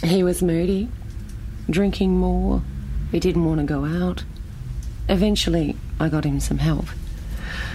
He was moody, drinking more. He didn't want to go out. Eventually, I got him some help.